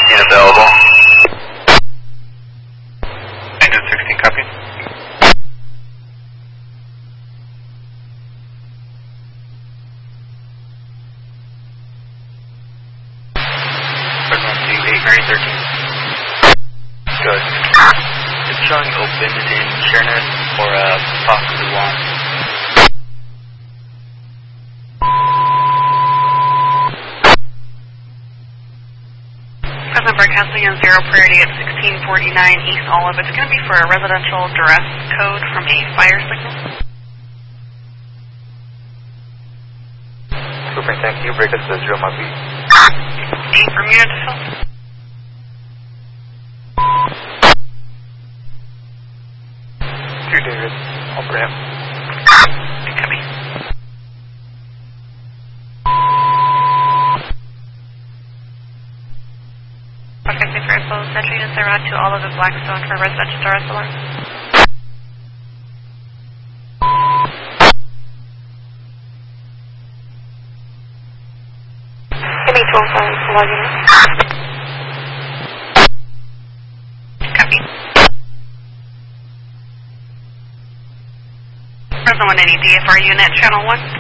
available. 916, copy. Present to 8 Mary 13. Good. It's showing open in ShareNet or possibly one. Present broadcasting on 0 priority at 1649 East Olive. It's going to be for a residential duress code from a fire signal. Super, thank you. Break us to 0 Mosby. From unit to fill. David, over him. Copy. Broadcasting for info. Central units are on to Olive and Blackstone for residential duress alarm. Give me 12 phones to log in. Copy. Present 180 DFR unit, channel 1.